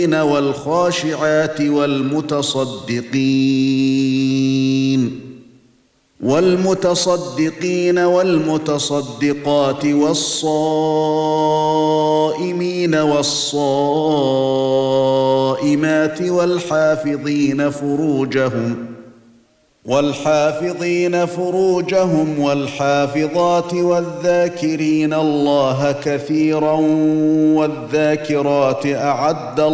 والخاشعات والمتصدقين والمتصدقات والصائمين والصائمات والحافظين فروجهم والحافظات والذاكرين الله كثيرا والذاكرات أعد